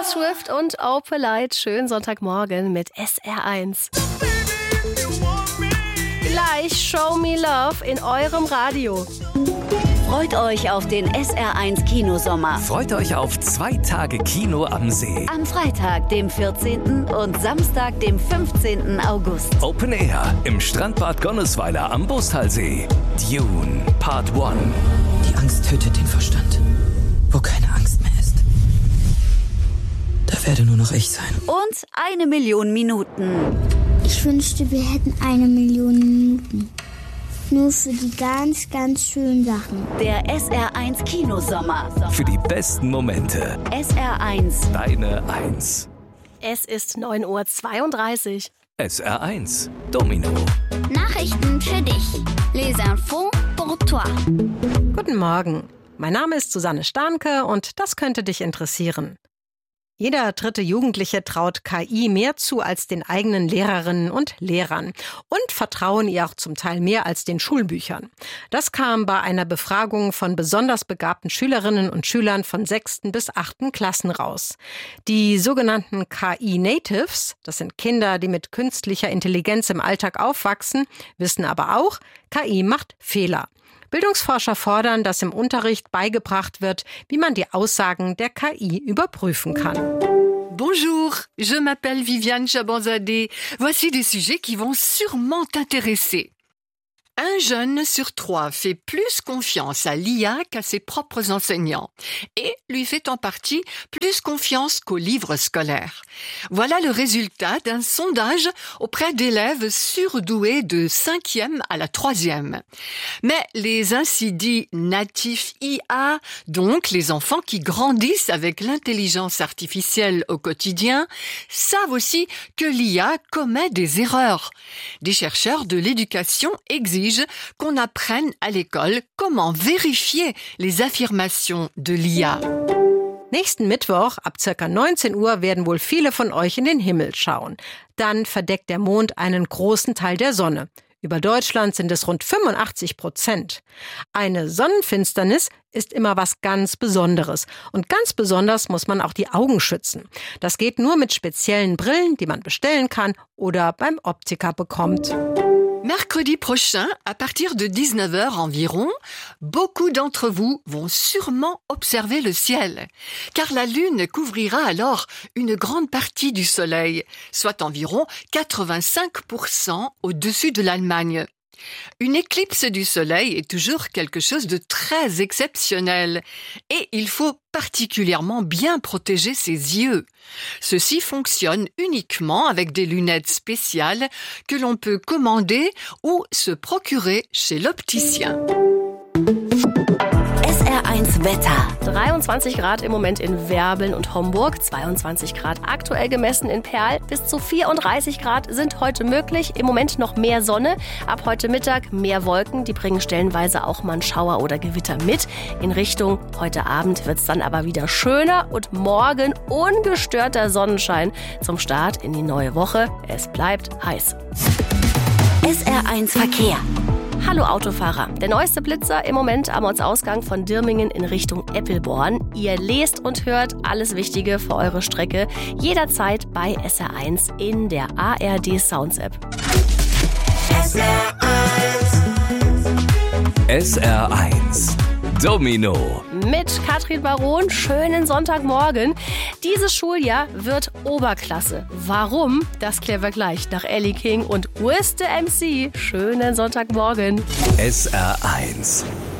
Swift und Opalite. Schönen Sonntagmorgen mit SR1. Gleich Show Me Love in eurem Radio. Freut euch auf den SR1 Kinosommer. Freut euch auf 2 Tage Kino am See. Am Freitag, dem 14. und Samstag, dem 15. August. Open Air im Strandbad Gonnesweiler am Bustalsee. Dune Part 1. Die Angst tötet den Verstand. Wo keine Angst mehr ist, da werde nur noch ich sein. Und 1 Million Minuten. Ich wünschte, wir hätten 1 Million Minuten. Nur für die ganz, ganz schönen Sachen. Der SR1 Kinosommer. Für die besten Momente. SR1. Deine 1. Es ist 9:32 Uhr. SR1 Domino. Nachrichten für dich. Les infos pour toi. Guten Morgen. Mein Name ist Susanne Starnke und das könnte dich interessieren. Jeder 3. Jugendliche traut KI mehr zu als den eigenen Lehrerinnen und Lehrern und vertrauen ihr auch zum Teil mehr als den Schulbüchern. Das kam bei einer Befragung von besonders begabten Schülerinnen und Schülern von 6. bis 8. Klassen raus. Die sogenannten KI-Natives, das sind Kinder, die mit künstlicher Intelligenz im Alltag aufwachsen, wissen aber auch, KI macht Fehler. Bildungsforscher fordern, dass im Unterricht beigebracht wird, wie man die Aussagen der KI überprüfen kann. Bonjour, je m'appelle Viviane Chabanzadeh. Voici des sujets qui vont sûrement t'intéresser. Un jeune sur 3 fait plus confiance à l'IA qu'à ses propres enseignants et lui fait en partie plus confiance qu'aux livres scolaires. Voilà le résultat d'un sondage auprès d'élèves surdoués de 5e à la 3e. Mais les ainsi dits natifs IA, donc les enfants qui grandissent avec l'intelligence artificielle au quotidien, savent aussi que l'IA commet des erreurs. Des chercheurs de l'éducation exigent qu'on apprenne à l'école comment vérifier les affirmations de l'IA. Nächsten Mittwoch ab ca. 19 Uhr werden wohl viele von euch in den Himmel schauen. Dann verdeckt der Mond einen großen Teil der Sonne. Über Deutschland sind es rund 85%. Eine Sonnenfinsternis ist immer was ganz Besonderes. Und ganz besonders muss man auch die Augen schützen. Das geht nur mit speziellen Brillen, die man bestellen kann oder beim Optiker bekommt. Mercredi prochain, à partir de 19h environ, beaucoup d'entre vous vont sûrement observer le ciel, car la Lune couvrira alors une grande partie du Soleil, soit environ 85% au-dessus de l'Allemagne. Une éclipse du Soleil est toujours quelque chose de très exceptionnel et il faut particulièrement bien protéger ses yeux. Ceci fonctionne uniquement avec des lunettes spéciales que l'on peut commander ou se procurer chez l'opticien. SR1 Wetter. 23 Grad im Moment in Werbeln und Homburg, 22 Grad aktuell gemessen in Perl, bis zu 34 Grad sind heute möglich. Im Moment noch mehr Sonne, ab heute Mittag mehr Wolken, die bringen stellenweise auch mal einen Schauer oder Gewitter mit. In Richtung heute Abend wird es dann aber wieder schöner und morgen ungestörter Sonnenschein zum Start in die neue Woche. Es bleibt heiß. SR1 Verkehr. Hallo Autofahrer, der neueste Blitzer im Moment am Ortsausgang von Dirmingen in Richtung Eppelborn. Ihr lest und hört alles Wichtige für eure Strecke jederzeit bei SR1 in der ARD Sounds App. SR1 Domino. Mit Katrin Baron, schönen Sonntagmorgen. Dieses Schuljahr wird Oberklasse. Warum? Das klären wir gleich nach Ellie King und Where's the MC. Schönen Sonntagmorgen. SR1